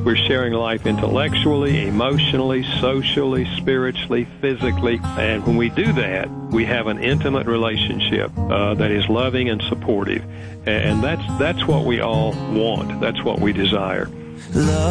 We're sharing life intellectually, emotionally, socially, spiritually, physically. And when we do that, we have an intimate relationship that is loving and supportive. And that's what we all want. That's what we desire.